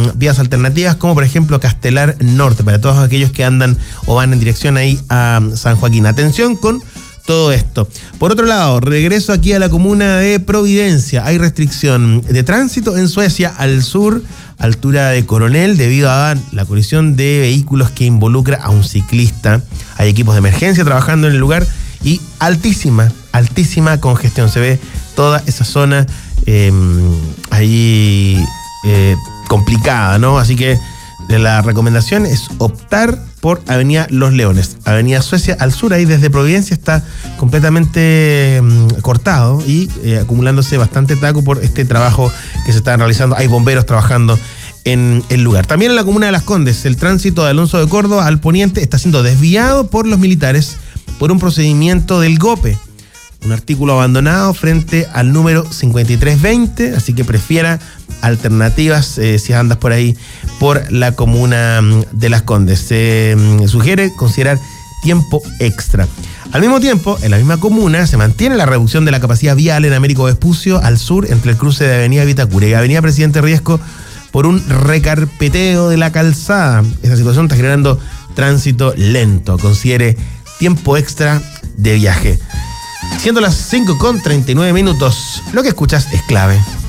vías alternativas, como por ejemplo Castelar Norte, para todos aquellos que andan o van en dirección ahí a San Joaquín. Atención con todo esto. Por otro lado, regreso aquí a la comuna de Providencia. Hay restricción de tránsito en Suecia al sur, altura de Coronel, debido a la colisión de vehículos que involucra a un ciclista. Hay equipos de emergencia trabajando en el lugar y altísima congestión. Se ve toda esa zona ahí complicada, ¿no? Así que la recomendación es optar por Avenida Los Leones. Avenida Suecia al sur, ahí desde Providencia, está completamente cortado y acumulándose bastante taco por este trabajo que se está realizando. Hay bomberos trabajando en el lugar. También en la comuna de Las Condes, el tránsito de Alonso de Córdoba al poniente está siendo desviado por los militares por un procedimiento del GOPE. Un artículo abandonado frente al número 5320, así que prefiera alternativas si andas por ahí por la comuna de Las Condes. Se sugiere considerar tiempo extra. Al mismo tiempo, en la misma comuna se mantiene la reducción de la capacidad vial en Américo Vespucio al sur entre el cruce de Avenida Vitacura y Avenida Presidente Riesco por un recarpeteo de la calzada. Esa situación está generando tránsito lento. Considere tiempo extra de viaje. Siendo las 5:39, lo que escuchas es clave.